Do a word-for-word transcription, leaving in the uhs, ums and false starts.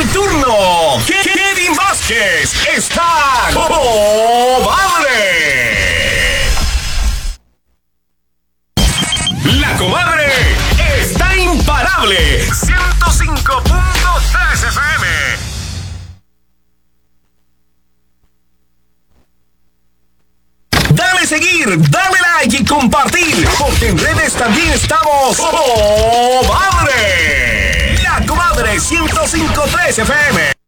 el turno. Ke- Kevin Vázquez está comadre. La comadre está imparable. ciento cinco punto tres F M. Dale seguir, dale like y compartir, porque en redes también estamos ¡Oh, madre! La comadre ciento cinco punto tres F M.